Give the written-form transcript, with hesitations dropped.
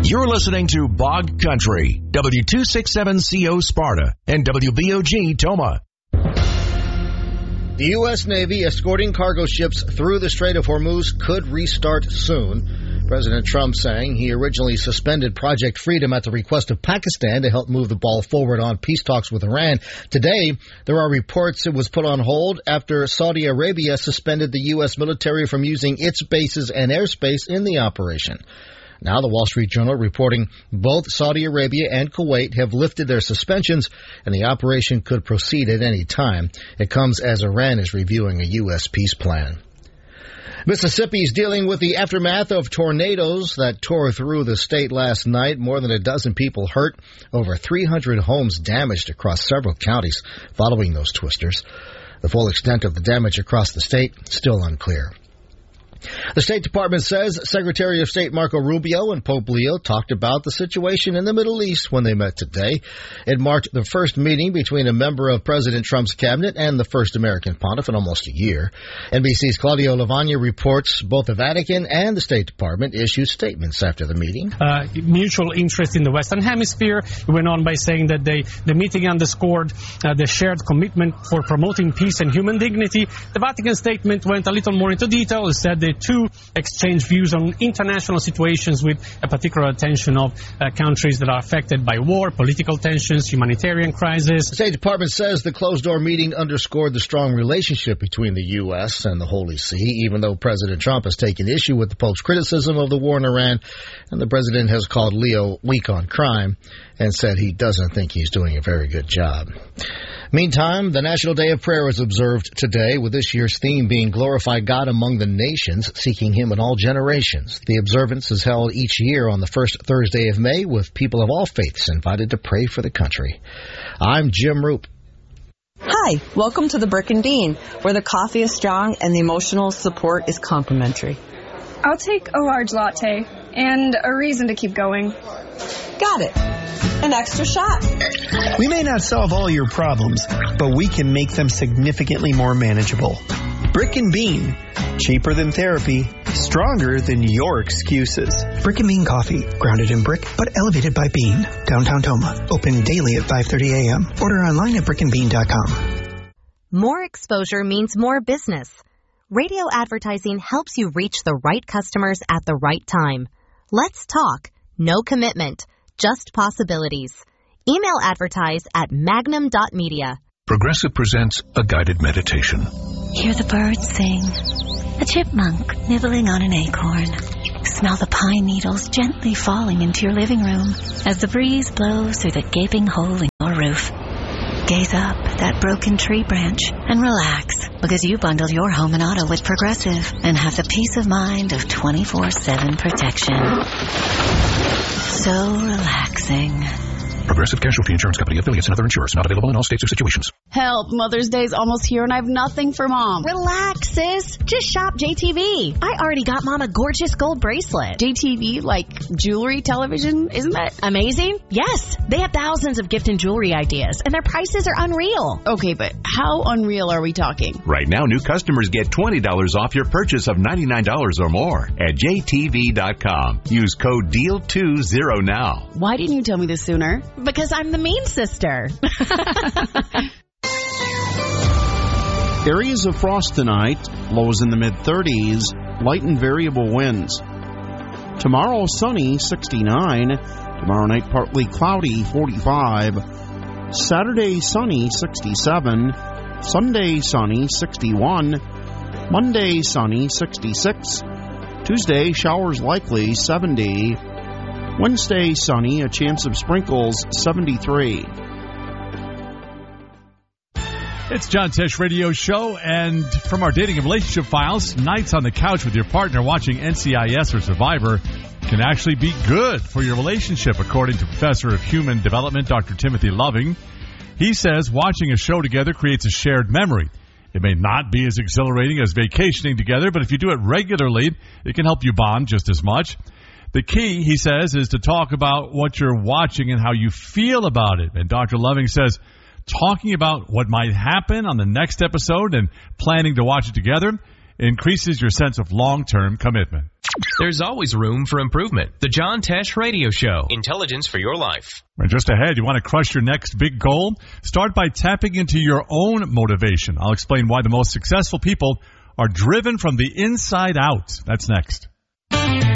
You're listening to Bog Country, W267CO Sparta and WBOG Toma. The U.S. Navy escorting cargo ships through the Strait of Hormuz could restart soon. President Trump saying he originally suspended Project Freedom at the request of Pakistan to help move the ball forward on peace talks with Iran. Today, there are reports it was put on hold after Saudi Arabia suspended the U.S. military from using its bases and airspace in the operation. Now the Wall Street Journal reporting both Saudi Arabia and Kuwait have lifted their suspensions and the operation could proceed at any time. It comes as Iran is reviewing a U.S. peace plan. Mississippi is dealing with the aftermath of tornadoes that tore through the state last night. More than a dozen people hurt, over 300 homes damaged across several counties following those twisters. The full extent of the damage across the state still unclear. The State Department says Secretary of State Marco Rubio and Pope Leo talked about the situation in the Middle East when they met today. It marked the first meeting between a member of President Trump's cabinet and the first American pontiff in almost a year. NBC's Claudio Lavagna reports both the Vatican and the State Department issued statements after the meeting. Mutual interest in the Western Hemisphere. He went on by saying that the meeting underscored the shared commitment for promoting peace and human dignity. The Vatican statement went a little more into detail. It said the two exchanged views on international situations with a particular attention of countries that are affected by war, political tensions, humanitarian crisis. The State Department says the closed-door meeting underscored the strong relationship between the U.S. and the Holy See, even though President Trump has taken issue with the Pope's criticism of the war in Iran, and the president has called Leo weak on crime and said he doesn't think he's doing a very good job. Meantime, the National Day of Prayer is observed today, with this year's theme being Glorify God Among the Nations, seeking Him in all generations. The observance is held each year on the first Thursday of May, with people of all faiths invited to pray for the country. I'm Jim Roop. Hi, welcome to the Brick and Bean, where the coffee is strong and the emotional support is complimentary. I'll take a large latte and a reason to keep going. Got it. An extra shot. We may not solve all your problems, but we can make them significantly more manageable. Brick and Bean. Cheaper than therapy. Stronger than your excuses. Brick and Bean Coffee. Grounded in brick, but elevated by bean. Downtown Toma. Open daily at 5:30 a.m. Order online at brickandbean.com. More exposure means more business. Radio advertising helps you reach the right customers at the right time. Let's talk. No commitment. Just possibilities. Email advertise at magnum.media. Progressive presents a guided meditation. Hear the birds sing. A chipmunk nibbling on an acorn. Smell the pine needles gently falling into your living room as the breeze blows through the gaping hole in your roof. Gaze up at that broken tree branch and relax, because you bundled your home and auto with Progressive and have the peace of mind of 24/7 protection. So relaxing. Progressive Casualty Insurance Company, affiliates, and other insurers. Not available in all states or situations. Help, Mother's Day's almost here and I have nothing for Mom. Relax, sis. Just shop JTV. I already got Mom a gorgeous gold bracelet. JTV, like jewelry television? Isn't that amazing? Yes. They have thousands of gift and jewelry ideas, and their prices are unreal. Okay, but how unreal are we talking? Right now, new customers get $20 off your purchase of $99 or more at JTV.com. Use code DEAL20 now. Why didn't you tell me this sooner? Because I'm the mean sister. Areas of frost tonight, lows in the mid-30s, light and variable winds. Tomorrow, sunny, 69. Tomorrow night, partly cloudy, 45. Saturday, sunny, 67. Sunday, sunny, 61. Monday, sunny, 66. Tuesday, showers likely, 70. Wednesday, sunny, a chance of sprinkles, 73. It's John Tesh Radio Show, and from our dating and relationship files, nights on the couch with your partner watching NCIS or Survivor can actually be good for your relationship, according to Professor of Human Development, Dr. Timothy Loving. He says watching a show together creates a shared memory. It may not be as exhilarating as vacationing together, but if you do it regularly, it can help you bond just as much. The key, he says, is to talk about what you're watching and how you feel about it. And Dr. Loving says talking about what might happen on the next episode and planning to watch it together increases your sense of long-term commitment. There's always room for improvement. The John Tesh Radio Show. Intelligence for your life. And just ahead, you want to crush your next big goal? Start by tapping into your own motivation. I'll explain why the most successful people are driven from the inside out. That's next.